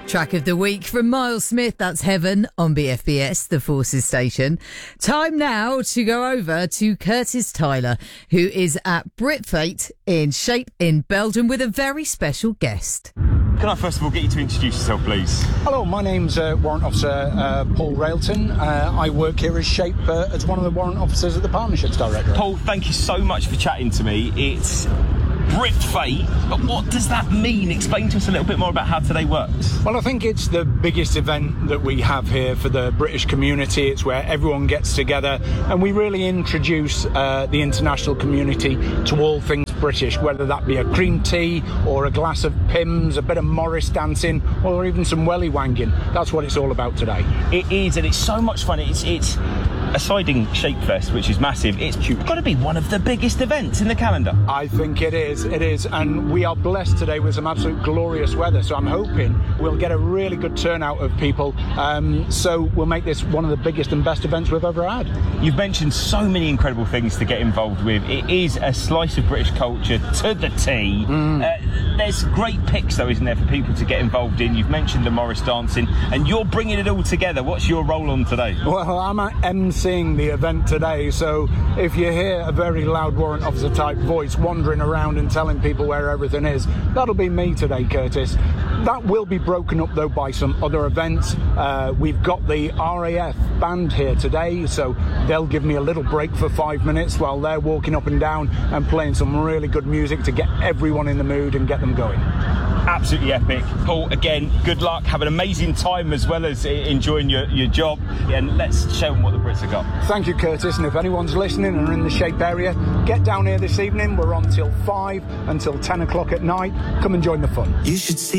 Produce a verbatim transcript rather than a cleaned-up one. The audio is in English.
Track of the week from Miles Smith, that's Heaven on B F B S, the Forces station. Time now to go over to Curtis Tyler, who is at BritFate in Shape in Belgium with a very special guest. Can I first of all get you to introduce yourself, please? Hello, my name's uh, Warrant Officer uh, Paul Railton. Uh, I work here as Shape uh, as one of the warrant officers at the Partnerships Directorate. Paul, thank you so much for chatting to me. It's BritFate, but what does that mean? Explain to us a little bit more about how today works. Well, I think it's the biggest event that we have here for the British community. It's where everyone gets together and we really introduce uh, the international community to all things British, whether that be a cream tea or a glass of Pimm's, a bit of Morris dancing, or even some welly wanging. That's what it's all about today. It is, and it's so much fun. It's it's aside Shapefest, which is massive, it's got to be one of the biggest events in the calendar. I think it is, it is, and we are blessed today with some absolute glorious weather, so I'm hoping we'll get a really good turnout of people, um, so we'll make this one of the biggest and best events we've ever had. You've mentioned so many incredible things to get involved with. It is a slice of British culture to the T. Mm. Uh, there's great picks, though, isn't there, for people to get involved in? You've mentioned the Morris dancing, and you're bringing it all together. What's your role on today? Well, I'm at emceeing the event today, so if you hear a very loud warrant officer type voice wandering around and telling people where everything is, that'll be me today, Curtis. That will be broken up, though, by some other events. Uh, we've got the R A F band here today, so they'll give me a little break for five minutes while they're walking up and down and playing some really good music to get everyone in the mood and get them going. Absolutely epic. Paul, again, good luck. Have an amazing time as well as enjoying your, your job. And let's show them what the Brits have got. Thank you, Curtis. And if anyone's listening and are in the Shape area, get down here this evening. We're on till five until ten o'clock at night. Come and join the fun. You should see